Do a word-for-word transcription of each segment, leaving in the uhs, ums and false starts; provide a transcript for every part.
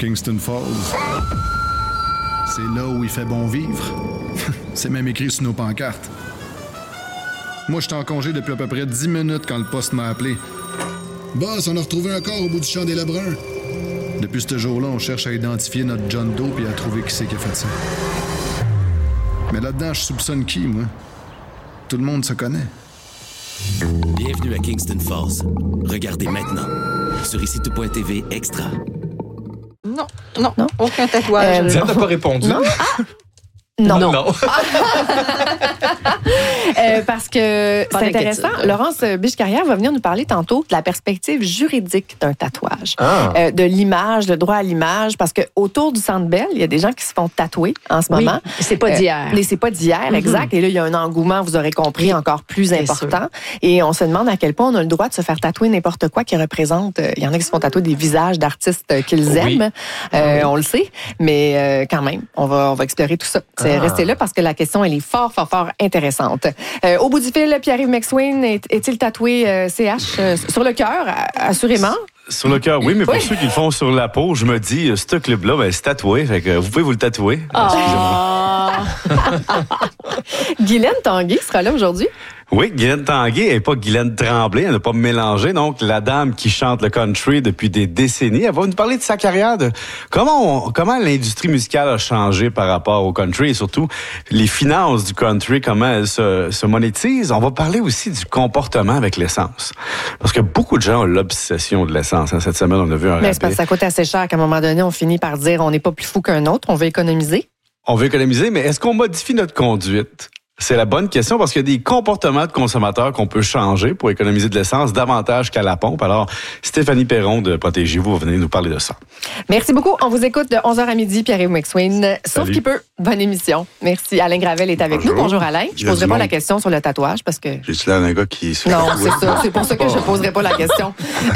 Kingston Falls. C'est là où il fait bon vivre. C'est même écrit sur nos pancartes. Moi, j'étais en congé depuis à peu près dix minutes quand le poste m'a appelé. Boss, on a retrouvé un corps au bout du champ des Lebrun. Depuis ce jour-là, on cherche à identifier notre John Doe et à trouver qui c'est qui a fait ça. Mais là-dedans, je soupçonne qui, moi? Tout le monde se connaît. Bienvenue à Kingston Falls. Regardez maintenant sur ici tout point t v extra. Non, non, non. aucun tatouage. Euh, Diane n'a pas répondu. Non. Ah! Non. Non. non. euh, parce que Pas c'est intéressant. Laurence Biche-Carrière va venir nous parler tantôt de la perspective juridique d'un tatouage, Ah. euh, de l'image, le droit à l'image, parce que autour du Centre Bell, il y a des gens qui se font tatouer en ce Oui, moment. c'est pas d'hier. Euh, mais c'est pas d'hier, Mm-hmm. exact. Et là, il y a un engouement, vous aurez compris, encore plus Bien important. Et on se demande à quel point on a le droit de se faire tatouer n'importe quoi qui représente. euh, Il y en a qui se font tatouer des visages d'artistes qu'ils Oui. aiment. Euh, Oui. On le sait, mais euh, quand même, on va, on va explorer tout ça. C'est Ah. restez là parce que la question, elle est fort, fort, fort intéressante. Euh, au bout du fil, Pierre-Yves McSween est, est-il tatoué euh, C H euh, sur le cœur, assurément? Sur le cœur, oui, mais pour Oui. ceux qui le font sur la peau, je me dis, euh, ce club-là, ben, c'est tatoué. Fait que vous pouvez vous le tatouer. Excusez-moi. Guylaine Tanguay sera là aujourd'hui. Oui, Guylaine Tanguay et pas Guylaine Tremblay, elle n'a pas mélangé. Donc, la dame qui chante le country depuis des décennies, elle va nous parler de sa carrière, de comment on, comment l'industrie musicale a changé par rapport au country et surtout les finances du country, comment elles se, se monétisent. On va parler aussi du comportement avec l'essence. Parce que beaucoup de gens ont l'obsession de l'essence. Hein. Cette semaine, on a vu un Mais c'est parce rabais. que ça coûte assez cher qu'à un moment donné, on finit par dire on n'est pas plus fou qu'un autre, on veut économiser. On veut économiser, mais est-ce qu'on modifie notre conduite? C'est la bonne question parce qu'il y a des comportements de consommateurs qu'on peut changer pour économiser de l'essence davantage qu'à la pompe. Alors, Stéphanie Perron de Protégez-vous va venir nous parler de ça. Merci beaucoup. On vous écoute de onze heures à midi, Pierre-Yves McSween. Sauf Salut. qu'il peut. Bonne émission. Merci. Alain Gravel est avec Bonjour. nous. Bonjour Alain. Je Il y a poserai du pas monde. la question sur le tatouage parce que... J'ai-tu l'air d'un gars qui se fait Non, tatouer? c'est ça. C'est pour ça que je poserai pas la question.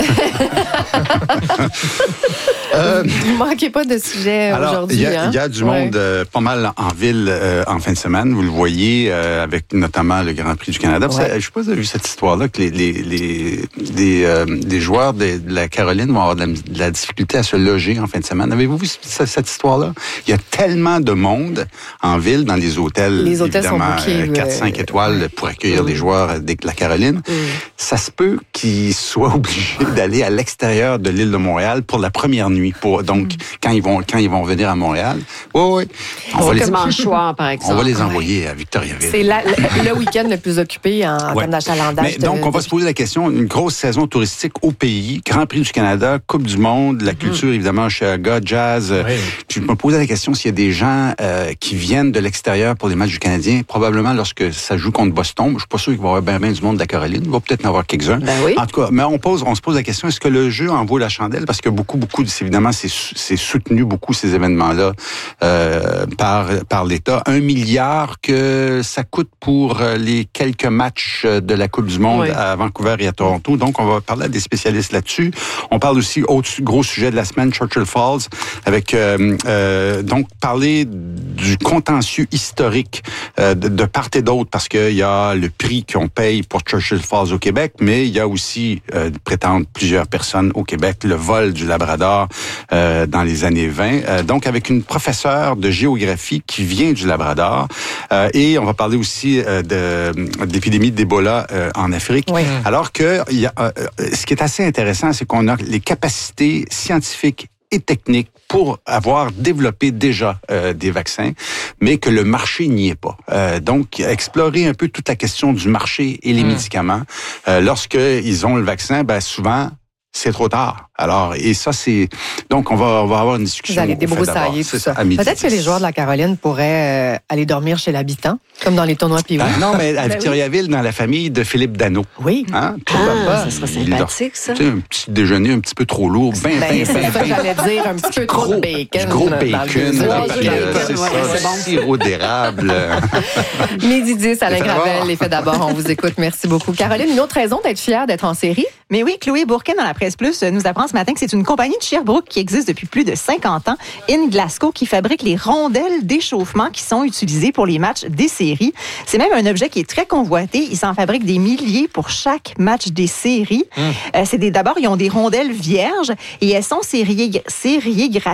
Euh, Vous manquez pas de sujet Alors, aujourd'hui. il y, a- hein? il y a du Ouais. monde euh, pas mal en ville euh, en fin de semaine. Vous le voyez, euh, avec notamment le Grand Prix du Canada. Vous Ouais. savez, je sais pas si vous avez vu cette histoire-là, que les, les, les, des, euh, des joueurs de, de la Caroline vont avoir de la, de la difficulté à se loger en fin de semaine. Avez-vous vu cette, cette histoire-là? Il y a tellement de monde en ville, dans les hôtels, Les hôtels sont évidemment, bookés, quatre cinq euh, étoiles pour accueillir mm. les joueurs de la Caroline. Mm. Ça se peut qu'ils soient obligés d'aller à l'extérieur de l'île de Montréal pour la première nuit. Pour, donc, quand ils vont quand ils vont venir à Montréal, oui, oui. On va les, Dimanche soir, par exemple. on va les Ouais. envoyer à Victoriaville. C'est la- le, le week-end le plus occupé en, en Ouais. termes d'achalandage. Mais donc, de- on va se poser la question, une grosse saison touristique au pays, Grand Prix du Canada, Coupe du monde, la culture, évidemment, Chicago, jazz. Oui. Puis je me posais la question s'il y a des gens euh, qui viennent de l'extérieur pour les matchs du Canadien, probablement lorsque ça joue contre Boston. Je suis pas sûr qu'il va y avoir bien, bien du monde de la Caroline. Il va peut-être en avoir quelques-uns. Ben oui. En tout cas, mais on, pose, on se pose la question, est-ce que le jeu en vaut la chandelle? Parce que beaucoup, beaucoup, c'est- évidemment, c'est, c'est soutenu, beaucoup, ces événements-là, euh, par, par l'État. Un milliard que ça coûte pour euh, les quelques matchs de la Coupe du monde Oui. à Vancouver et à Toronto. Donc, on va parler à des spécialistes là-dessus. On parle aussi, autre gros sujet de la semaine, Churchill Falls, avec, euh, euh, donc, parler du contentieux historique euh, de, de part et d'autre, parce qu'il y a le prix qu'on paye pour Churchill Falls au Québec, mais il y a aussi, euh, prétendent plusieurs personnes au Québec, le vol du Labrador euh, dans les années vingt. Euh, donc, avec une professeure de géographie qui vient du Labrador. Euh, et on va parler aussi euh, de, d'épidémie d'Ebola euh, en Afrique. Oui. Alors que il y a, euh, ce qui est assez intéressant, c'est qu'on a les capacités scientifiques et techniques pour avoir développé déjà euh, des vaccins, mais que le marché n'y est pas. Euh, donc, explorer un peu toute la question du marché et les Mm. médicaments. Euh, lorsqu'ils ont le vaccin, ben souvent, c'est trop tard. Alors, et ça, c'est... Donc, on va, on va avoir une discussion. Vous allez au fait débroussailler d'avoir. tout C'est ça. à midi Peut-être que les dix. joueurs de la Caroline pourraient euh, aller dormir chez l'habitant, comme dans les tournois Pee-Wee. Ah, non, mais à Ben oui. Victoriaville, dans la famille de Philippe Dano. Oui. Hein? Pourquoi Ah, pas? ça serait Il leur- sympathique, ça. Tu sais, un petit déjeuner un petit peu trop lourd, ben, Ben, ben, c'est ben, ça que ben, j'allais dire, un petit peu trop de bacon. du gros dans le bacon, deuxième. Ouais, puis, du euh, bacon, c'est ouais, ça, c'est bon. sirop d'érable. Midi dix, Alain Les faits Gravel, d'abord. les faits d'abord, on vous écoute. Merci beaucoup. Caroline, une autre raison d'être fière d'être en série? Mais oui, Chloé Bourquin dans la Presse Plus nous apprend ce matin que c'est une compagnie de Sherbrooke qui existe depuis plus de cinquante ans, In Glasgow, qui fabrique les rondelles d'échauffement qui sont utilisées pour les matchs des séries. C'est même un objet qui est très convoité. Ils s'en fabriquent des milliers pour chaque match des séries. Euh, c'est des, d'abord, ils ont des rondelles vierges et elles sont sériées, sériées